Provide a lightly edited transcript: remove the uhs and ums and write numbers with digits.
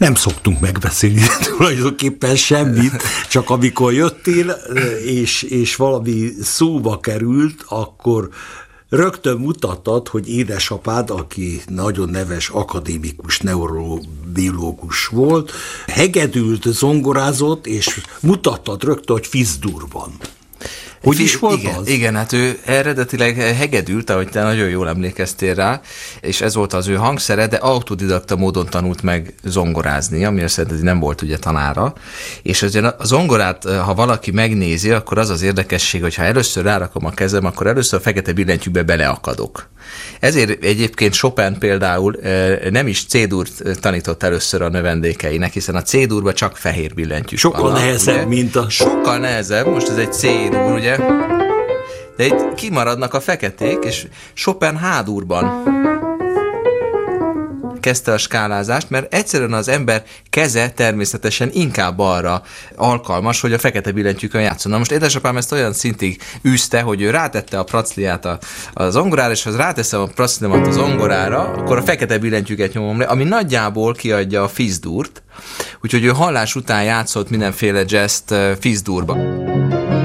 Nem szoktunk megbeszélni tulajdonképpen semmit, csak amikor jöttél, és valami szóba került, akkor rögtön mutattad, hogy édesapád, aki nagyon neves akadémikus neurobiológus volt, hegedült, zongorázott, és mutattad rögtön, hogy Fiszdurban. Hogy is volt igen, az? Igen, hát ő eredetileg hegedült, ahogy te nagyon jól emlékeztél rá, és ez volt az ő hangszere, de autodidakta módon tanult meg zongorázni, amire szerintem nem volt ugye tanára, és a zongorát, ha valaki megnézi, akkor az az érdekesség, hogy ha először rárakom a kezem, akkor először a fekete billentyűbe beleakadok. Ezért egyébként Chopin például nem is C-durt tanított először a növendékeinek, hiszen a C-durban csak fehér billentyűk Sokkal vannak, nehezebb, ugye? mint a... Sokkal nehezebb, most ez egy C-dur, ugye? De itt kimaradnak a feketék, és Chopin H-durban kezdte a skálázást, mert egyszerűen az ember keze természetesen inkább arra alkalmas, hogy a fekete billentyűkön játszon. Na most édesapám ezt olyan szintig űzte, hogy ő rátette a pracliát a zongorára, és ha ráteszem a praclimat a zongorára, akkor a fekete billentyűket nyomom le, ami nagyjából kiadja a Fiszdurt, úgyhogy ő hallás után játszott mindenféle jazzt Fiszdurba.